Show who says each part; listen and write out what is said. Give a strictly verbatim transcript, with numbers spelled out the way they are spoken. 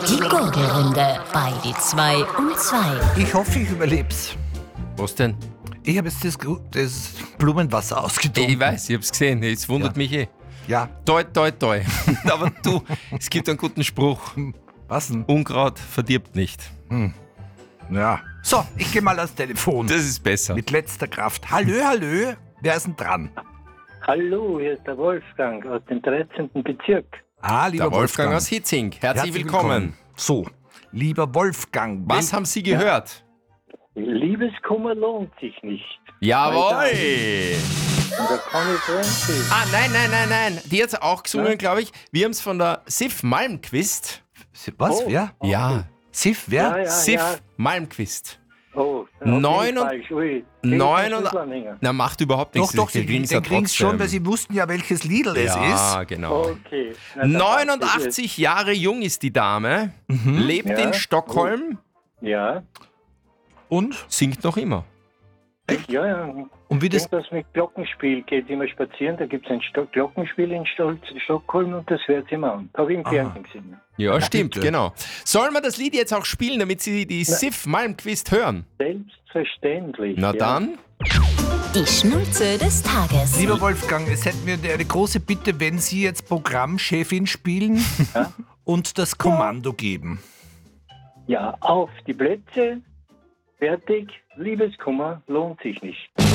Speaker 1: Die Gurgelrunde bei die zwei um zwei.
Speaker 2: Ich hoffe, ich überleb's.
Speaker 3: Was denn?
Speaker 2: Ich habe jetzt das, Gru- das Blumenwasser ausgetrunken.
Speaker 3: Ich weiß, ich hab's gesehen. Es wundert
Speaker 2: Ja.
Speaker 3: mich eh.
Speaker 2: Ja,
Speaker 3: Toi, toi, toi. Aber du, es gibt einen guten Spruch.
Speaker 2: was denn?
Speaker 3: Unkraut verdirbt nicht.
Speaker 2: Ja. So, ich gehe mal ans Telefon.
Speaker 3: Das ist besser.
Speaker 2: Mit letzter Kraft. Hallö, hallö. Wer ist denn dran?
Speaker 4: Hallo, hier ist der Wolfgang aus dem dreizehnten Bezirk.
Speaker 2: Ah, lieber
Speaker 3: Der Wolfgang aus Hitzing. Herzlich, willkommen.
Speaker 2: So, lieber Wolfgang.
Speaker 3: Was
Speaker 2: wel-
Speaker 3: haben Sie gehört?
Speaker 4: Liebeskummer lohnt sich nicht.
Speaker 3: Jawohl!
Speaker 4: Und da kann ich drin
Speaker 3: Ah, nein, nein, nein, nein. Die hat's auch gesungen, glaube ich. Wir haben's von der Sif Malmquist.
Speaker 2: Was,
Speaker 4: Oh.
Speaker 2: wer?
Speaker 3: Ja,
Speaker 2: Sif, wer?
Speaker 4: Ja, ja,
Speaker 3: Sif
Speaker 4: ja.
Speaker 3: Malmquist.
Speaker 4: Oh, dann hab
Speaker 3: Neun
Speaker 4: ich
Speaker 3: und-
Speaker 4: falsch. Ui,
Speaker 3: neun
Speaker 4: ich
Speaker 3: und-
Speaker 4: muss anhängen.
Speaker 3: Na, macht überhaupt
Speaker 2: Doch,
Speaker 3: nichts.
Speaker 2: doch, sie
Speaker 3: den
Speaker 2: kriegen
Speaker 3: kriegen's ja
Speaker 2: es schon,
Speaker 3: trotzdem.
Speaker 2: weil sie wussten ja, welches Liedl es
Speaker 3: Ja,
Speaker 2: ist.
Speaker 3: genau.
Speaker 4: Okay. Na, dann
Speaker 3: neunundachtzig Jahre jung ist die Dame, lebt
Speaker 4: Ja.
Speaker 3: in Stockholm,
Speaker 4: Ja,
Speaker 2: Und?
Speaker 3: singt noch immer.
Speaker 4: ja, ja.
Speaker 2: Und wie das...
Speaker 4: Irgendwas mit Glockenspiel. Geht immer spazieren, da gibt es ein Sto Glockenspiel in Stol Stockholm und das hört sie immer an. Habe ich im Fernsehen gesehen.
Speaker 3: Ja, stimmt,
Speaker 2: bitte.
Speaker 3: genau. Sollen wir das Lied jetzt auch spielen, damit Sie die Sif Malmquist hören?
Speaker 4: Selbstverständlich.
Speaker 3: Na
Speaker 4: ja.
Speaker 3: dann.
Speaker 1: Die Schnulze des Tages.
Speaker 2: Lieber Wolfgang, es hätten wir eine große Bitte, wenn Sie jetzt Programmchefin spielen
Speaker 4: Ja?
Speaker 2: und das Kommando geben.
Speaker 4: Ja, auf die Plätze, fertig, Liebeskummer lohnt sich nicht.